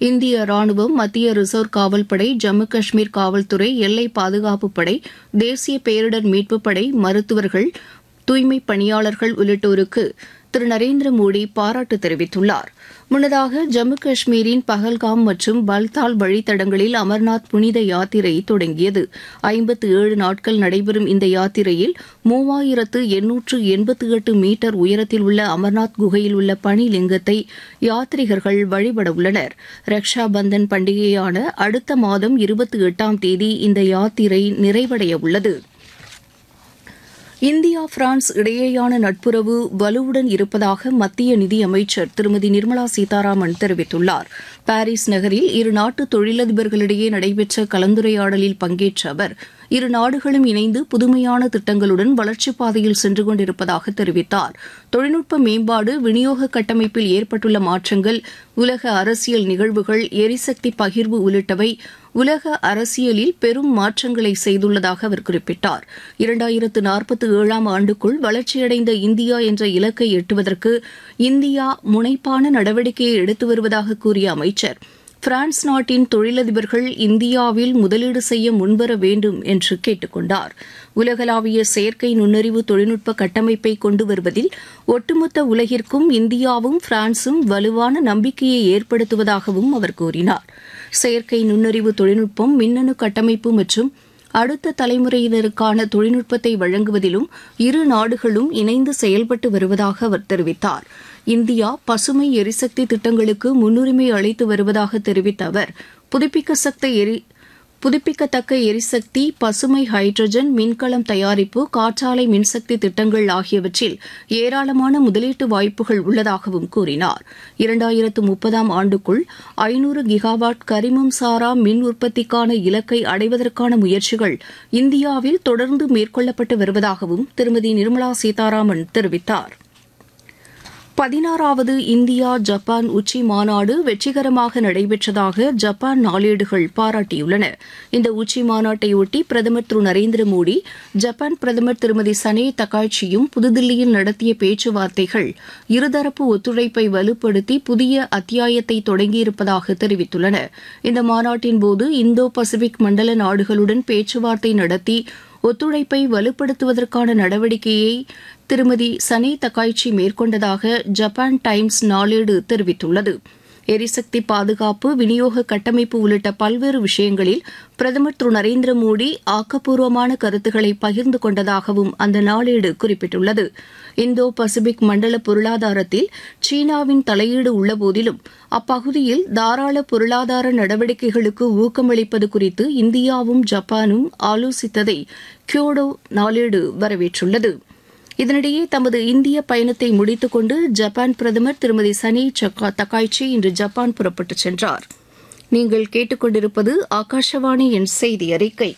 இந்திய ராணுவம், மத்திய ரிசர்வ் காவல்படை, ஜம்மு காஷ்மீர் காவல்துறை, எல்லை பாதுகாப்புப் படை, தேசிய பேரிடர் மீட்புப் படை, மருத்துவர்கள், தூய்மைப் பணியாளர்கள் உள்ளிட்டோருக்கு திரு நரேந்திர மோடி பாராட்டு தெரிவித்துள்ளார். முன்னதாக ஜம்மு காஷ்மீரின் பஹல்காம் மற்றும் பல்தால் வழித்தடங்களில் அமர்நாத் புனித யாத்திரை தொடங்கியது. 57 நாட்கள் நடைபெறும் இந்த யாத்திரையில் 3888 மீட்டர் உயரத்தில் உள்ள அமர்நாத் குகையில் உள்ள பனிலிங்கத்தை யாத்ரீகர்கள் வழிபட உள்ளனர். ரக்ஷா பந்தன் பண்டிகையான அடுத்த மாதம் 28ஆம் தேதி இந்த யாத்திரை நிறைவடைய உள்ளது. இந்தியா பிரான்ஸ் இடையேயான நட்புறவு வலுவுடன் இருப்பதாக மத்திய நிதியமைச்சர் திருமதி நிர்மலா சீதாராமன் தெரிவித்துள்ளார். பாரிஸ் நகரில் இரு நாட்டு தொழிலதிபர்களிடையே நடைபெற்ற கலந்துரையாடலில் பங்கேற்ற அவர், இரு நாடுகளும் இணைந்து புதுமையான திட்டங்களுடன் வளர்ச்சிப் பாதையில் சென்று கொண்டிருப்பதாக தெரிவித்தார். தொழில்நுட்ப மேம்பாடு, விநியோக கட்டமைப்பில் ஏற்பட்டுள்ள மாற்றங்கள், உலக அரசியல் நிகழ்வுகள், எரிசக்தி பகிர்வு உள்ளிட்டவை உலக அரசியலில் பெரும் மாற்றங்களை செய்துள்ளதாக அவர் குறிப்பிட்டார். 2047ஆம் ஆண்டுக்குள் வளர்ச்சியடைந்த இந்தியா என்ற இலக்கை எட்டுவதற்கு இந்தியா முனைப்பான நடவடிக்கையை எடுத்து வருவதாக கூறிய அமைச்சர், பிரான்ஸ் நாட்டின் தொழிலதிபர்கள் இந்தியாவில் முதலீடு செய்ய முன்வர வேண்டும் என்று கேட்டுக் கொண்டார். உலகளாவிய செயற்கை நுண்ணறிவு தொழில்நுட்ப கட்டமைப்பை கொண்டு வருவதில் ஒட்டுமொத்த உலகிற்கும் இந்தியாவும் பிரான்சும் வலுவான நம்பிக்கையை ஏற்படுத்துவதாகவும் அவர் கூறினார். செயற்கை நுண்ணறிவு தொழில்நுட்பம், மின்னணு கட்டமைப்பு மற்றும் அடுத்த தலைமுறையினருக்கான தொழில்நுட்பத்தை வழங்குவதிலும் இரு நாடுகளும் இணைந்து செயல்பட்டு வருவதாக அவர் தெரிவித்தார். இந்தியா பசுமை எரிசக்தி திட்டங்களுக்கு முன்னுரிமை அளித்து வருவதாக தெரிவித்த அவர், புதுப்பிக்கத்தக்க எரிசக்தி, பசுமை ஹைட்ரஜன், மின்கலம் தயாரிப்பு, காற்றாலை மின்சக்தி திட்டங்கள் ஆகியவற்றில் ஏராளமான முதலீட்டு வாய்ப்புகள் உள்ளதாகவும் கூறினார். 2030ஆம் ஆண்டுக்குள் 500 கிகாவாட் கரிமம் சாரா மின் உற்பத்திக்கான இலக்கை அடைவதற்கான முயற்சிகள் இந்தியாவில் தொடர்ந்து மேற்கொள்ளப்பட்டு வருவதாகவும் திருமதி நிர்மலா சீதாராமன் தெரிவித்தார். 16வது இந்தியா ஜப்பான் உச்சி மாநாடு வெற்றிகரமாக நடைபெற்றதாக ஜப்பான் நாளேடுகள் பாராட்டியுள்ளன. இந்த உச்சி மாநாட்டையொட்டி பிரதமர் திரு நரேந்திர மோடி, ஜப்பான் பிரதமர் திருமதி சனே தகாய்ச்சியும் புதுதில்லியில் நடத்திய பேச்சுவார்த்தைகள் இருதரப்பு ஒத்துழைப்பை வலுப்படுத்தி புதிய அத்தியாயத்தை தொடங்கியிருப்பதாக தெரிவித்துள்ளன. இந்த மாநாட்டின்போது இந்தோ பசிபிக் மண்டல நாடுகளுடன் பேச்சுவார்த்தை நடத்தி ஒத்துழைப்பை வலுப்படுத்துவதற்கான நடவடிக்கையை திருமதி சனே தகாய்ச்சி மேற்கொண்டதாக ஜப்பான் டைம்ஸ் நாளேடு தெரிவித்துள்ளது. எரிசக்தி பாதுகாப்பு, விநியோக கட்டமைப்பு உள்ளிட்ட பல்வேறு விஷயங்களில் பிரதமர் திரு நரேந்திர மோடி ஆக்கப்பூர்வமான கருத்துக்களை பகிர்ந்து கொண்டதாகவும் அந்த நாளேடு குறிப்பிட்டுள்ளது. இந்தோ பசிபிக் மண்டல பொருளாதாரத்தில் சீனாவின் தலையீடு உள்ளபோதிலும் அப்பகுதியில் தாராள பொருளாதார நடவடிக்கைகளுக்கு ஊக்கமளிப்பது குறித்து இந்தியாவும் ஜப்பானும் ஆலோசித்ததை கியோடோ நாளேடு வரவேற்றுள்ளது. இதனிடையே தமது இந்திய பயணத்தை முடித்துக் கொண்டு ஜப்பான் பிரதமர் திருமதி சனே தகாய்ச்சி இன்று ஜப்பான் புறப்பட்டுச் சென்றார். நீங்கள் கேட்டுக்கொண்டிருப்பது ஆகாஷவாணியின் செய்தி அறிக்கை.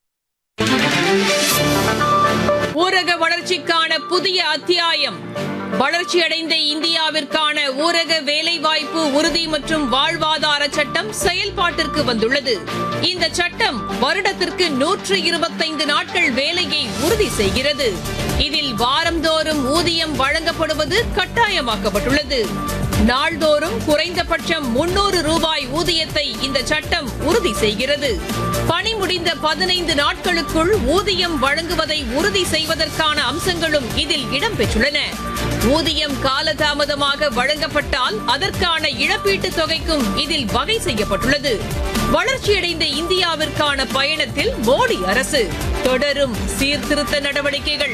ஊரக வளர்ச்சிக்கான புதிய அத்தியாயம். வளர்ச்சியடைந்த இந்தியாவிற்கான ஊரக வேலைவாய்ப்பு உறுதி மற்றும் வாழ்வாதார சட்டம் செயல்பாட்டிற்கு வந்துள்ளது. இந்த சட்டம் வருடத்திற்கு 125 நாட்கள் வேலையை உறுதி செய்கிறது. இதில் வாரந்தோறும் ஊதியம் வழங்கப்படுவது கட்டாயமாக்கப்பட்டுள்ளது. நாள்தோறும் குறைந்தபட்சம் 300 ரூபாய் ஊதியத்தை இந்த சட்டம் உறுதி செய்கிறது. பணி முடிந்த 15 நாட்களுக்குள் ஊதியம் வழங்குவதை உறுதி செய்வதற்கான அம்சங்களும் இதில் இடம்பெற்றுள்ளன. ஊதியம் காலதாமதமாக வழங்கப்பட்டால் அதற்கான இழப்பீட்டுத் தொகைக்கும் இதில் வகை செய்யப்பட்டுள்ளது. வளர்ச்சியடைந்த இந்தியாவிற்கான பயணத்தில் மோடி அரசு தொடரும் சீர்திருத்த நடவடிக்கைகள்.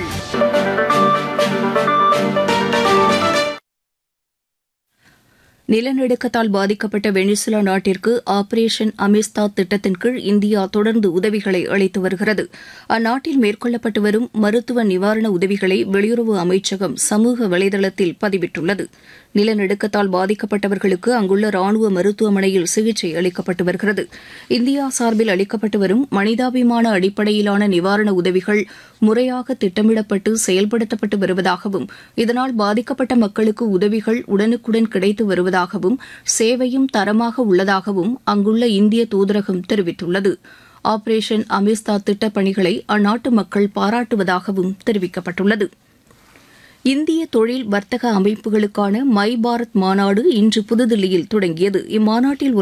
நிலநடுக்கத்தால் பாதிக்கப்பட்ட வெனிசுலா நாட்டிற்கு ஆபரேஷன் அமிஸ்தாத் திட்டத்தின் கீழ் இந்தியா தொடர்ந்து உதவிகளை அளித்து வருகிறது. அந்நாட்டில் மேற்கொள்ளப்பட்டு வரும் மருத்துவ நிவாரண உதவிகளை வெளியுறவு அமைச்சகம் சமூக வலைதளத்தில் பதிவிட்டுள்ளது. நிலநடுக்கத்தால் பாதிக்கப்பட்டவர்களுக்கு அங்குள்ள ராணுவ மருத்துவமனையில் சிகிச்சை அளிக்கப்பட்டு வருகிறது. இந்தியா சார்பில் அளிக்கப்பட்டு வரும் மனிதாபிமான அடிப்படையிலான நிவாரண உதவிகள் முறையாக திட்டமிடப்பட்டு செயல்படுத்தப்பட்டு வருவதாகவும், இதனால் பாதிக்கப்பட்ட மக்களுக்கு உதவிகள் உடனுக்குடன் கிடைத்து வருவதாகவும், சேவையும் தரமாக உள்ளதாகவும் அங்குள்ள இந்திய தூதரகம் தெரிவித்துள்ளது. ஆபரேஷன் அமிஸ்தாத் திட்டப் பணிகளை அந்நாட்டு மக்கள் பாராட்டுவதாகவும் தெரிவிக்கப்பட்டுள்ளது. இந்திய தொழில் வர்த்தக அமைப்புகளுக்கான மை பாரத் மாநாடு இன்று புதுதில்லியில் தொடங்கியது. இம்மாநாட்டில்